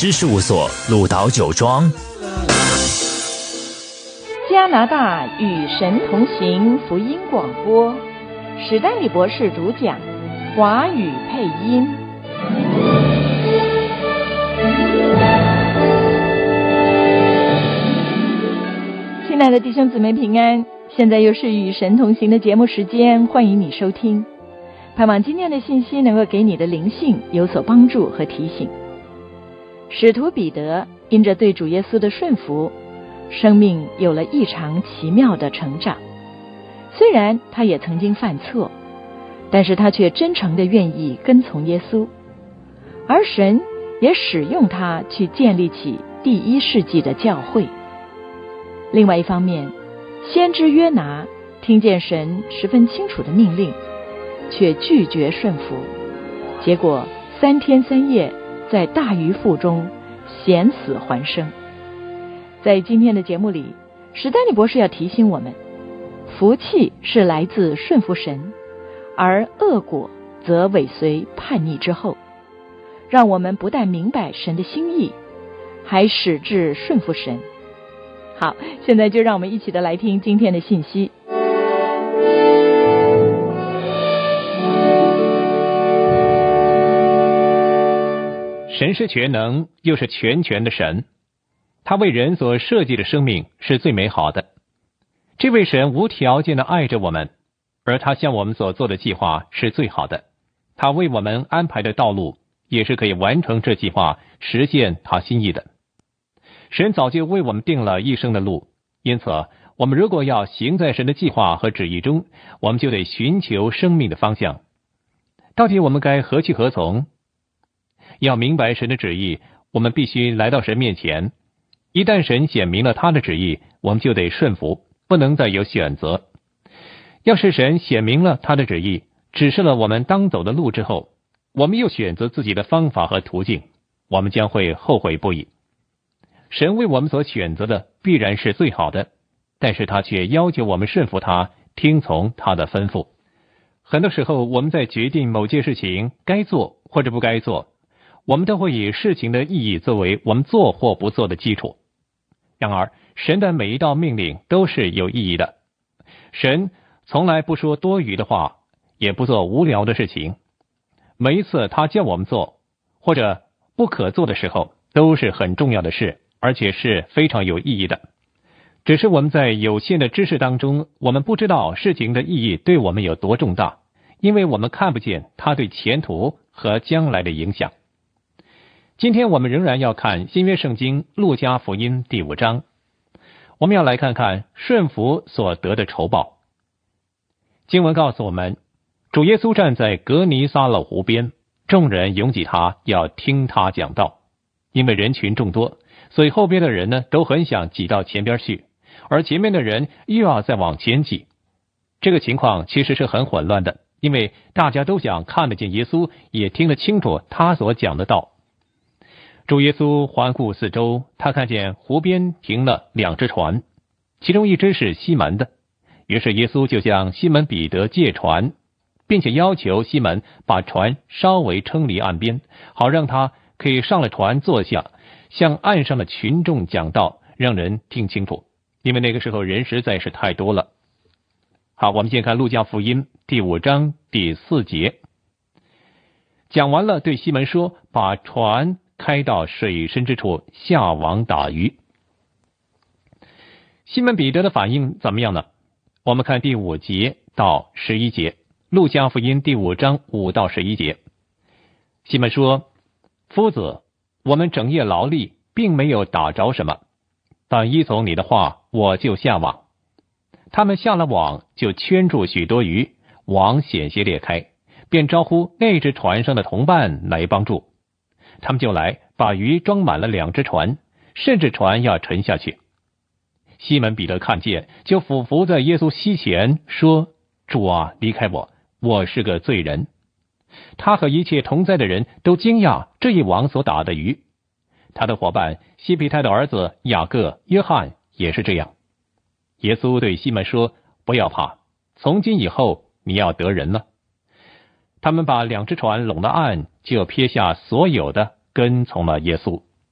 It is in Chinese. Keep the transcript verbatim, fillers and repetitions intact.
师事务所鹿岛酒庄。 加拿大与神同行福音广播，史丹利博士主讲，华语配音。亲爱的弟兄姊妹平安，现在又是与神同行的节目时间，欢迎你收听。盼望今天的信息能够给你的灵性有所帮助和提醒。使徒彼得因着对主耶稣的顺服，生命有了异常奇妙的成长。虽然他也曾经犯错，但是他却真诚地愿意跟从耶稣，而神也使用他去建立起第一世纪的教会。另外一方面，先知约拿听见神十分清楚的命令，却拒绝顺服，结果三天三夜在大鱼腹中险死还生。在今天的节目里，史丹利博士要提醒我们，福气是来自顺服神，而恶果则尾随叛逆之后，让我们不但明白神的心意，还矢志顺服神。好，现在就让我们一起的来听今天的信息。 神是全能又是全权的神，他为人所设计的生命是最美好的。这位神无条件的爱着我们，而他向我们所做的计划是最好的。他为我们安排的道路也是可以完成这计划，实现他心意的。神早就为我们定了一生的路，因此我们如果要行在神的计划和旨意中，我们就得寻求生命的方向。到底我们该何去何从？要明白神的旨意，我们必须来到神面前。一旦神显明了他的旨意，我们就得顺服，不能再有选择。要是神显明了他的旨意，指示了我们当走的路之后，我们又选择自己的方法和途径，我们将会后悔不已。神为我们所选择的必然是最好的，但是他却要求我们顺服他，听从他的吩咐。很多时候我们在决定某件事情该做或者不该做，我们都会以事情的意义作为我们做或不做的基础。然而神的每一道命令都是有意义的，神从来不说多余的话，也不做无聊的事情。每一次他叫我们做或者不可做的时候，都是很重要的事，而且是非常有意义的。只是我们在有限的知识当中，我们不知道事情的意义对我们有多重大，因为我们看不见它对前途和将来的影响。今天我们仍然要看新约圣经路加福音第五章，我们要来看看顺服所得的酬报。经文告诉我们，主耶稣站在格尼撒勒湖边，众人拥挤他，要听他讲道。因为人群众多，所以后边的人呢都很想挤到前边去，而前面的人又要再往前挤。这个情况其实是很混乱的，因为大家都想看得见耶稣，也听得清楚他所讲的道。主耶稣环顾四周，他看见湖边停了两只船，其中一只是西门的。于是耶稣就向西门彼得借船，并且要求西门把船稍微撑离岸边，好让他可以上了船坐下，向岸上的群众讲道，让人听清楚，因为那个时候人实在是太多了。好，我们先看路加福音第五章第四节。讲完了，对西门说，把船开到水深之处，下网打鱼。西门彼得的反应怎么样呢？我们看第五节到十一节，路加福音第五章五到十一节。西门说，夫子，我们整夜劳力，并没有打着什么，但依从你的话，我就下网。他们下了网，就圈住许多鱼，网险些裂开，便招呼那只船上的同伴来帮助。他们就来，把鱼装满了两只船，甚至船要沉下去。西门彼得看见，就俯伏在耶稣膝前说，主啊，离开我，我是个罪人。他和一切同在的人都惊讶这一网所打的鱼。他的伙伴西庇太的儿子雅各、约翰也是这样。耶稣对西门说，不要怕，从今以后你要得人了。他们把两只船拢了岸，就撇下所有的，跟从了耶稣。